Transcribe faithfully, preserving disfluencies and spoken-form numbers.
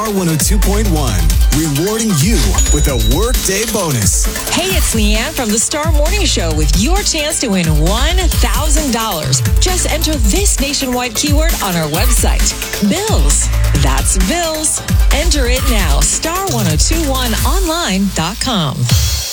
one oh two point one, rewarding you with a workday bonus. Hey, it's Leanne from the Star Morning Show with your chance to win one thousand dollars. Just enter this nationwide keyword on our website. Bills. That's bills. Enter it now. star ten twenty-one online dot com.